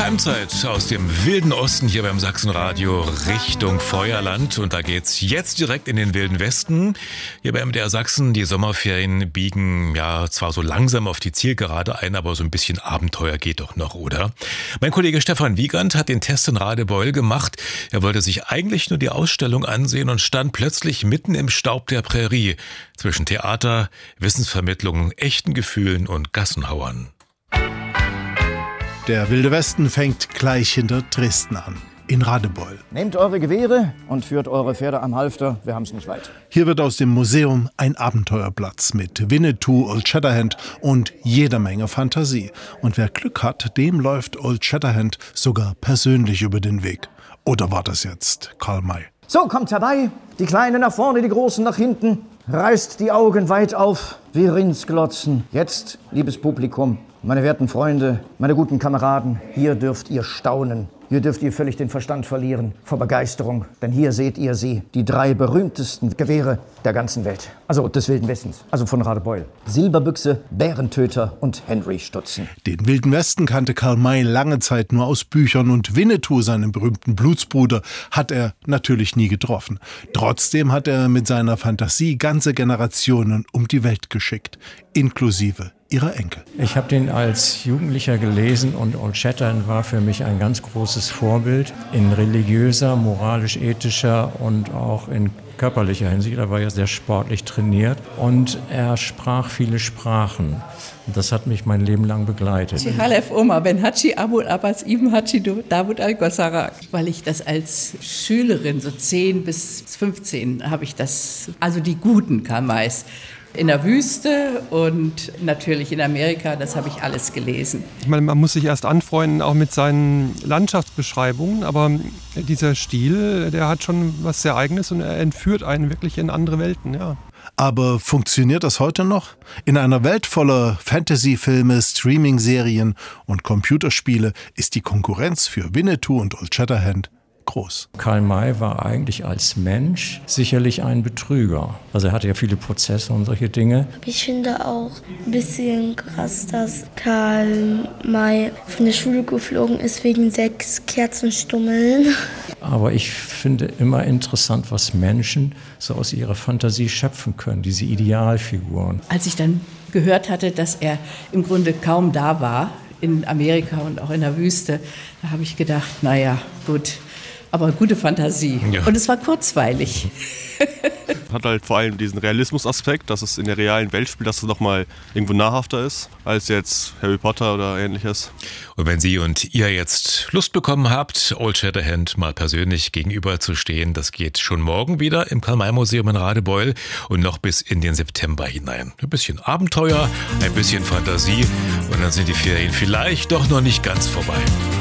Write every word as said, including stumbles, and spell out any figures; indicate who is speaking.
Speaker 1: Halbzeit aus dem wilden Osten hier beim Sachsenradio Richtung Feuerland. Und da geht's jetzt direkt in den wilden Westen. Hier bei M D R Sachsen, die Sommerferien biegen ja zwar so langsam auf die Zielgerade ein, aber so ein bisschen Abenteuer geht doch noch, oder? Mein Kollege Stefan Wiegand hat den Test in Radebeul gemacht. Er wollte sich eigentlich nur die Ausstellung ansehen und stand plötzlich mitten im Staub der Prärie zwischen Theater, Wissensvermittlung, echten Gefühlen und Gassenhauern.
Speaker 2: Der Wilde Westen fängt gleich hinter Dresden an, in Radebeul.
Speaker 3: Nehmt eure Gewehre und führt eure Pferde am Halfter, wir haben's nicht weit.
Speaker 2: Hier wird aus dem Museum ein Abenteuerplatz mit Winnetou, Old Shatterhand und jeder Menge Fantasie. Und wer Glück hat, dem läuft Old Shatterhand sogar persönlich über den Weg. Oder war das jetzt Karl May?
Speaker 3: So, kommt herbei, die Kleinen nach vorne, die Großen nach hinten. Reißt die Augen weit auf, wie Rindsglotzen. Jetzt, liebes Publikum, meine werten Freunde, meine guten Kameraden, hier dürft ihr staunen. Hier dürft ihr völlig den Verstand verlieren vor Begeisterung. Denn hier seht ihr sie, die drei berühmtesten Gewehre der ganzen Welt. Also des Wilden Westens, also von Radebeul. Silberbüchse, Bärentöter und Henry Stutzen.
Speaker 2: Den Wilden Westen kannte Karl May lange Zeit nur aus Büchern und Winnetou, seinen berühmten Blutsbruder, hat er natürlich nie getroffen. Trotzdem hat er mit seiner Fantasie ganze Generationen um die Welt geschickt, inklusive ihrer Enkel.
Speaker 4: Ich habe den als Jugendlicher gelesen und Old Shatterhand war für mich ein ganz großes Vorbild in religiöser, moralisch-ethischer und auch in körperlicher Hinsicht. Er war ja sehr sportlich trainiert und er sprach viele Sprachen. Und das hat mich mein Leben lang begleitet.
Speaker 5: Weil ich das als Schülerin, so zehn bis fünfzehn, habe ich das, also die guten Karl Mays, in der Wüste und natürlich in Amerika, das habe ich alles gelesen.
Speaker 6: Ich meine, man muss sich erst anfreunden, auch mit seinen Landschaftsbeschreibungen, aber dieser Stil, der hat schon was sehr Eigenes und er entführt einen wirklich in andere Welten, ja.
Speaker 2: Aber funktioniert das heute noch? In einer Welt voller Fantasy-Filme, Streaming-Serien und Computerspiele ist die Konkurrenz für Winnetou und Old Shatterhand groß.
Speaker 4: Karl May war eigentlich als Mensch sicherlich ein Betrüger. Also er hatte ja viele Prozesse und solche Dinge.
Speaker 7: Ich finde auch ein bisschen krass, dass Karl May von der Schule geflogen ist wegen sechs Kerzenstummeln.
Speaker 4: Aber ich finde immer interessant, was Menschen so aus ihrer Fantasie schöpfen können, diese Idealfiguren.
Speaker 5: Als ich dann gehört hatte, dass er im Grunde kaum da war, in Amerika und auch in der Wüste, da habe ich gedacht, naja, gut, aber gute Fantasie. Ja. Und es war kurzweilig.
Speaker 8: Hat halt vor allem diesen Realismusaspekt, dass es in der realen Welt spielt, dass es nochmal irgendwo nahrhafter ist, als jetzt Harry Potter oder ähnliches.
Speaker 1: Und wenn Sie und ihr jetzt Lust bekommen habt, Old Shatterhand mal persönlich gegenüberzustehen, das geht schon morgen wieder im Karl-May-Museum in Radebeul und noch bis in den September hinein. Ein bisschen Abenteuer, ein bisschen Fantasie und dann sind die Ferien vielleicht doch noch nicht ganz vorbei.